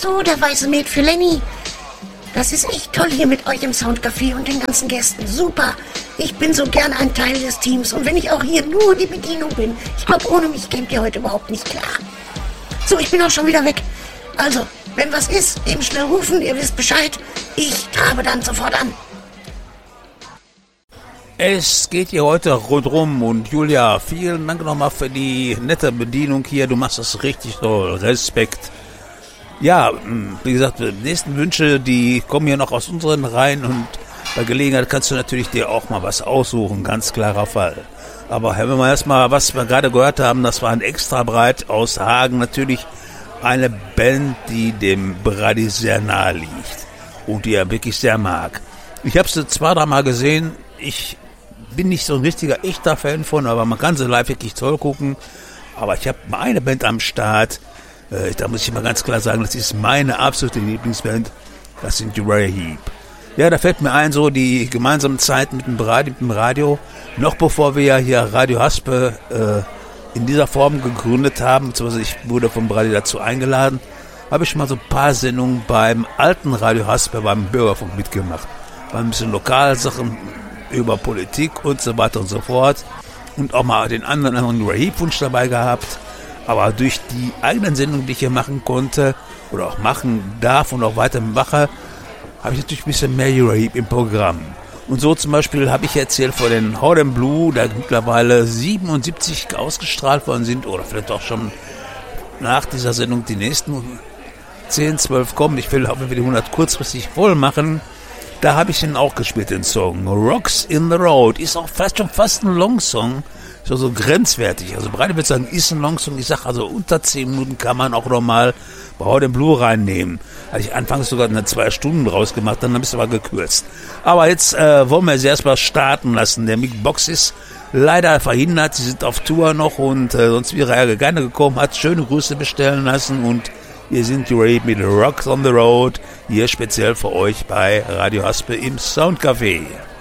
So, der weiße Met für Lenny. Das ist echt toll hier mit euch im Soundcafé und den ganzen Gästen. Super. Ich bin so gerne ein Teil des Teams. Und wenn ich auch hier nur die Bedienung bin, ich glaube, ohne mich kämt ihr heute überhaupt nicht klar. So, ich bin auch schon wieder weg. Also, wenn was ist, eben schnell rufen, ihr wisst Bescheid. Ich trabe dann sofort an. Es geht hier heute rundrum und Julia, vielen Dank nochmal für die nette Bedienung hier. Du machst das richtig toll. Respekt. Ja, wie gesagt, die nächsten Wünsche, die kommen hier noch aus unseren Reihen und bei Gelegenheit kannst du natürlich dir auch mal was aussuchen, ganz klarer Fall. Aber hören wir mal erstmal, was wir gerade gehört haben, das war ein Extrabreit aus Hagen, natürlich eine Band, die dem Brady sehr nahe liegt und die er wirklich sehr mag. Ich habe sie 2-3 Mal gesehen, ich bin nicht so ein richtiger, echter Fan von, aber man kann sie live wirklich toll gucken. Aber ich habe eine Band am Start, da muss ich mal ganz klar sagen, das ist meine absolute Lieblingsband, das sind Uriah Heep. Ja, da fällt mir ein, so die gemeinsamen Zeiten mit dem Radio, noch bevor wir ja hier Radio Haspe in dieser Form gegründet haben, beziehungsweise ich wurde vom Brady dazu eingeladen, habe ich schon mal so ein paar Sendungen beim alten Radio Haspe, beim Bürgerfunk mitgemacht. War ein bisschen Lokalsachen über Politik und so weiter und so fort und auch mal den anderen Uriah Heep-Wunsch dabei gehabt. Aber durch die eigenen Sendungen, die ich hier machen konnte oder auch machen darf und auch weiter mache, habe ich natürlich ein bisschen mehr Uriah Heep im Programm. Und so zum Beispiel habe ich erzählt von den Hot and Blue, da mittlerweile 77 ausgestrahlt worden sind oder vielleicht auch schon nach dieser Sendung die nächsten 10, 12 kommen. Ich will hoffen, wir die 100 kurzfristig voll machen. Da habe ich ihn auch gespielt, den Song. Rocks in the Road. Ist auch fast ein Long-Song. Ist auch so grenzwertig. Also Breite würde sagen, ist ein Long-Song. Ich sage, also unter 10 Minuten kann man auch nochmal bei Hot and Blue reinnehmen. Hatte ich anfangs sogar eine 2 Stunden draus gemacht, dann habe ich es aber gekürzt. Aber jetzt wollen wir sie erstmal starten lassen. Der Mick Box ist leider verhindert. Sie sind auf Tour noch und sonst wäre er gerne gekommen, hat schöne Grüße bestellen lassen und wir sind Uriah Heep mit Rocks on the Road, hier speziell für euch bei Radio Haspe im Soundcafé.